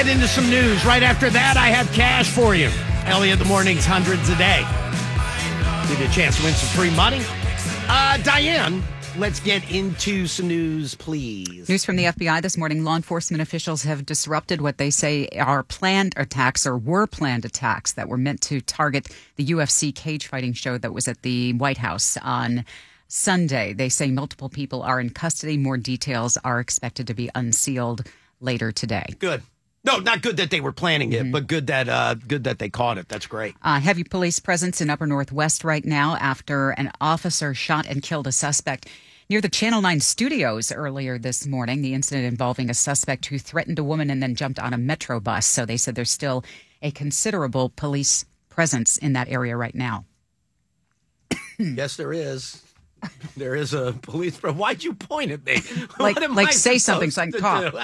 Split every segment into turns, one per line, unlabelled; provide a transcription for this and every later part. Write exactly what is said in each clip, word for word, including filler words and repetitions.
Get into some news. Right after that, I have cash for you. Elliot, the morning's hundreds a day. Give you a chance to win some free money. Uh, Diane, let's get into some news, please.
News from the F B I this morning. Law enforcement officials have disrupted what they say are planned attacks or were planned attacks that were meant to target the U F C cage fighting show that was at the White House on Sunday. They say multiple people are in custody. More details are expected to be unsealed later today.
Good. No, not good that they were planning it, mm-hmm. but good that uh, good that they caught it. That's great.
Uh, heavy police presence in Upper Northwest right now after an officer shot and killed a suspect near the Channel nine studios earlier this morning. The incident involving a suspect who threatened a woman and then jumped on a Metro bus. So they said there's still a considerable police presence in that area right now.
Yes, there is. There is a police. Why'd you point at me?
Like, like say something so I can talk.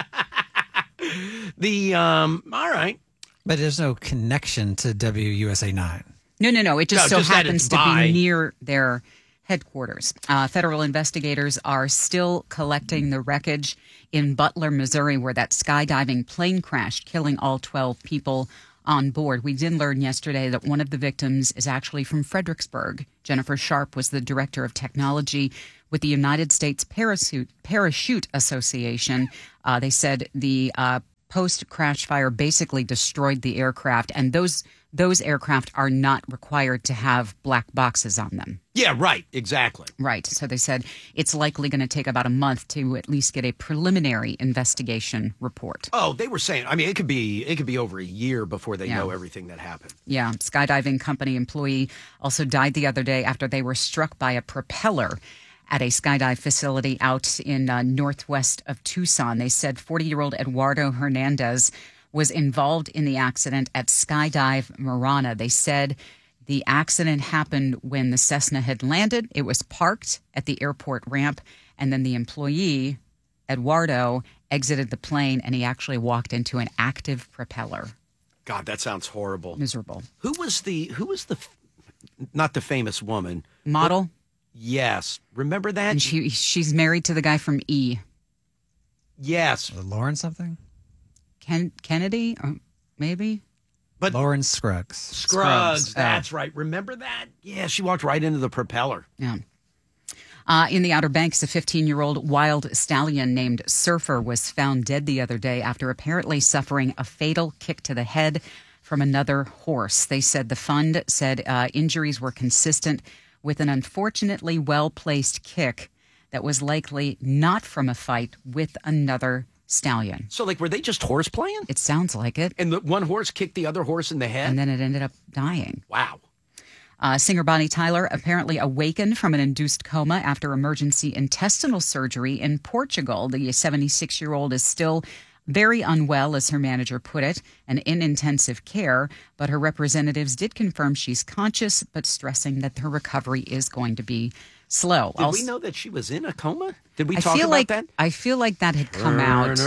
The, um, all right.
But there's no connection to W U S A nine.
No, no, no. It just
no,
so
just
happens to
by.
be near their headquarters. Uh, federal investigators are still collecting the wreckage in Butler, Missouri, where that skydiving plane crashed, killing all twelve people on board. We did learn yesterday that one of the victims is actually from Fredericksburg. Jennifer Sharp was the director of technology with the United States Parachute, Parachute Association. Uh, they said the uh, post-crash fire basically destroyed the aircraft, and those those aircraft are not required to have black boxes on them.
Yeah, right. Exactly.
Right. So they said it's likely going to take about a month to at least get a preliminary investigation report.
Oh, they were saying, I mean, it could be it could be over a year before they
Yeah.
know everything that happened.
Yeah. Skydiving company employee also died the other day after they were struck by a propeller at a skydive facility out in uh, northwest of Tucson. They said forty-year-old Eduardo Hernandez was involved in the accident at Skydive Marana. They said the accident happened when the Cessna had landed. It was parked at the airport ramp, and then the employee, Eduardo, exited the plane, and he actually walked into an active propeller.
God, that sounds horrible.
Miserable.
Who was the, who was the, not the famous woman.
Model?
But, yes. Remember that?
And she she's married to the guy from E.
Yes.
Lauren something?
Ken, Kennedy, or maybe?
But
Lauren Scruggs.
Scruggs,
Scruggs.
that's
Oh.
right. Remember that? Yeah, she walked right into the propeller.
Yeah. Uh, in the Outer Banks, a fifteen-year-old wild stallion named Surfer was found dead the other day after apparently suffering a fatal kick to the head from another horse. They said the fund said uh, injuries were consistent with an unfortunately well-placed kick that was likely not from a fight with another stallion.
So, like, were they just horse playing?
It sounds like it.
And the one horse kicked the other horse in the head?
And then it ended up dying.
Wow.
Uh, singer Bonnie Tyler apparently awakened from an induced coma after emergency intestinal surgery in Portugal. The seventy-six-year-old is still very unwell, as her manager put it, and in intensive care. But her representatives did confirm she's conscious, but stressing that her recovery is going to be slow.
Did
Also,
we know that she was in a coma? Did we
I
talk
feel
about
like,
that?
I feel like that had come
Turn
out.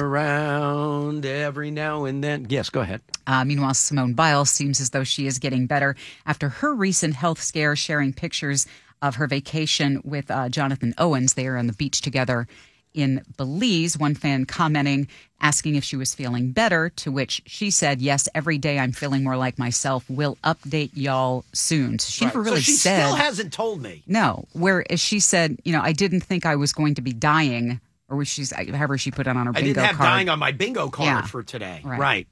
around every now and then. Yes, go ahead.
Uh, meanwhile, Simone Biles seems as though she is getting better after her recent health scare, sharing pictures of her vacation with uh, Jonathan Owens. They are on the beach together in Belize. One fan commenting, asking if she was feeling better, to which she said, yes, every day I'm feeling more like myself. We'll update y'all soon. So she
Right.
never really
so she
said.
still hasn't told me.
No, whereas she said, you know, I didn't think I was going to be dying, or was she, however she put it on her
I
bingo
didn't have
card.
dying on my bingo card
Yeah.
for today.
Right.
right.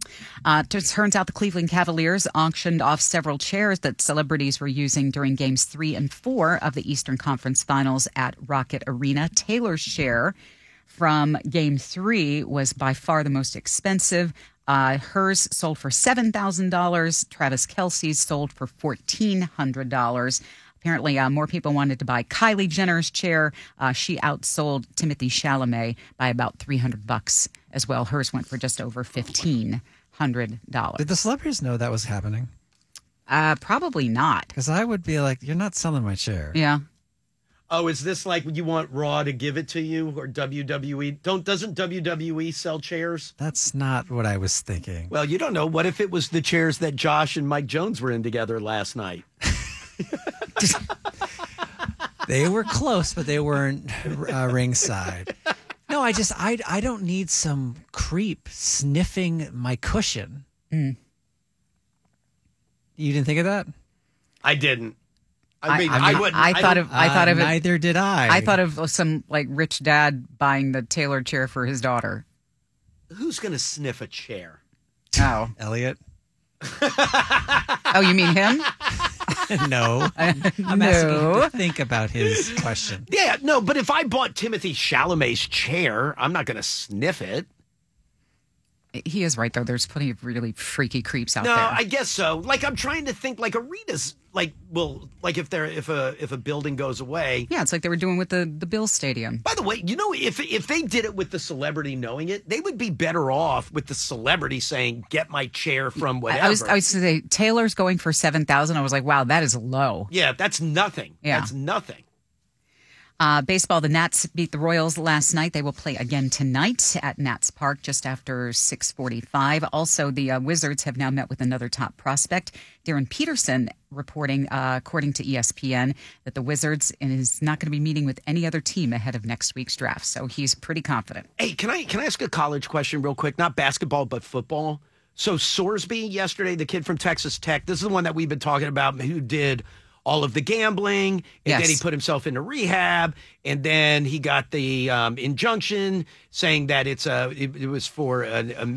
Uh, it turns out the Cleveland Cavaliers auctioned off several chairs that celebrities were using during games three and four of the Eastern Conference Finals at Rocket Arena. Taylor's share from game three was by far the most expensive. Uh, hers sold for seven thousand dollars. Travis Kelce's sold for fourteen hundred dollars. Apparently, uh, more people wanted to buy Kylie Jenner's chair. Uh, she outsold Timothy Chalamet by about three hundred bucks as well. Hers went for just over fifteen hundred dollars.
Did the celebrities know that was happening?
Uh, probably not.
Because I would be like, you're not selling my chair.
Yeah.
Oh, is this like you want Raw to give it to you or W W E? Don't doesn't W W E sell chairs?
That's not what I was thinking.
Well, you don't know. What if it was the chairs that Josh and Mike Jones were in together last night?
They were close, but they weren't uh, ringside. No, I just I I don't need some creep sniffing my cushion.
Mm.
You didn't think of that?
I didn't. I mean,
I,
I,
I,
wouldn't.
I thought
don't-
of. I thought
Uh,
of it.
Neither did I.
I thought of some like rich dad buying the tailored chair for his daughter.
Who's going to sniff a chair?
Oh,
Elliot.
oh, you mean him?
No, I'm
No.
asking him to think about his question.
Yeah, no, but if I bought Timothy Chalamet's chair, I'm not going to sniff it.
He is right though. There's plenty of really freaky creeps out
No,
there.
I guess so. Like I'm trying to think. Like Arena's, like, well, like if there, if a if a building goes away.
yeah, it's like they were doing with the the Bills Stadium.
By the way, you know, if if they did it with the celebrity knowing it, they would be better off with the celebrity saying, "Get my chair from
I,
whatever."
I was I was to say Taylor's going for seven thousand. I was like, wow, that is low.
yeah, that's nothing.
Yeah.
That's nothing.
Uh, baseball, the Nats beat the Royals last night. They will play again tonight at Nats Park just after six forty-five. Also, the uh, Wizards have now met with another top prospect. Darren Peterson reporting, uh, according to E S P N, that the Wizards is not going to be meeting with any other team ahead of next week's draft. So he's pretty confident.
Hey, can I can I ask a college question real quick? Not basketball, but football. So Sorsby yesterday, the kid from Texas Tech, this is the one that we've been talking about who did all of the gambling, and
Yes.
then he put himself into rehab, and then he got the um, injunction saying that it's a it, it was for a, a